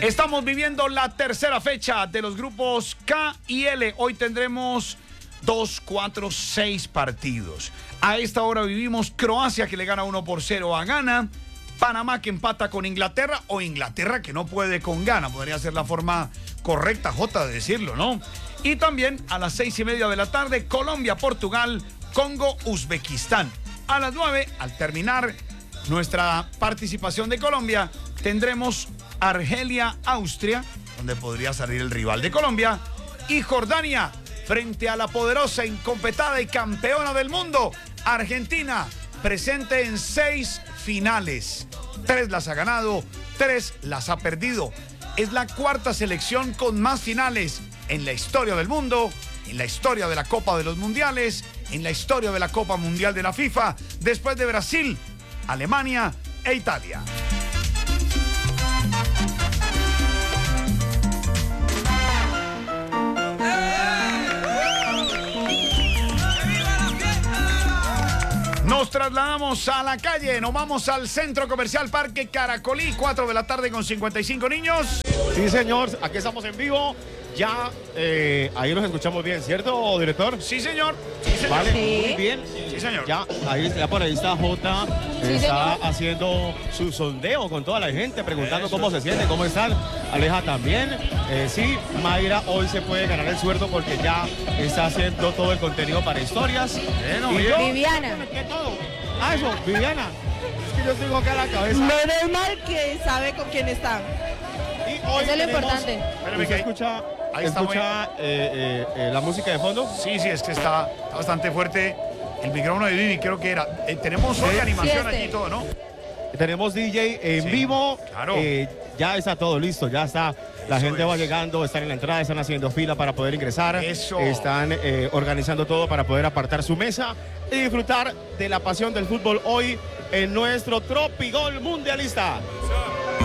Estamos viviendo la tercera fecha de los grupos K y L. Hoy tendremos 2, 4, 6 partidos. A esta hora vivimos Croacia, que le gana 1-0 a Ghana. Panamá, que empata con Inglaterra, o Inglaterra, que no puede con Ghana. Podría ser la forma correcta, Jota, de decirlo, ¿no? Y también a las 6:30 de la tarde, Colombia, Portugal, Congo, Uzbekistán. A las 9, al terminar nuestra participación de Colombia, tendremos Argelia, Austria, donde podría salir el rival de Colombia, y Jordania, frente a la poderosa, incompetada y campeona del mundo, Argentina, presente en 6 finales. 3 las ha ganado, 3 las ha perdido. Es la cuarta selección con más finales en la historia del mundo, en la historia de la Copa de los Mundiales, en la historia de la Copa Mundial de la FIFA, después de Brasil, Alemania e Italia. Nos trasladamos a la calle, nos vamos al Centro Comercial Parque Caracolí, 4 de la tarde con 55 niños. Sí, señor, aquí estamos en vivo. Ya, ahí nos escuchamos bien, ¿cierto, director? Sí, señor. Sí, señor. Vale, Sí. muy bien. Sí, señor. Ya, ya por ahí está Jota, Sí, está señor. haciendo su sondeo con toda la gente, preguntando Eso. cómo se siente, cómo están. Aleja también. Sí, Mayra hoy se puede ganar el sueldo porque ya está haciendo todo el contenido para historias. Bueno, y bien. yo, Viviana. ¿qué todo? Ah, eso, Viviana. Es que yo tengo acá la cabeza. Menos mal que sabe con quién están. Y hoy Eso es lo tenemos- importante. Espérame ¿Usted que escucha, ahí está la música de fondo? sí, es que está bastante fuerte el micrófono de Vivi, creo que era. Tenemos hoy animación Sí, aquí y todo, ¿no? Tenemos DJ en Sí, vivo. claro. Ya está todo listo, ya está. La Eso gente va es. llegando, están en la entrada, están haciendo fila para poder ingresar. Eso. Están organizando todo para poder apartar su mesa y disfrutar de la pasión del fútbol hoy en nuestro Tropigol Mundialista.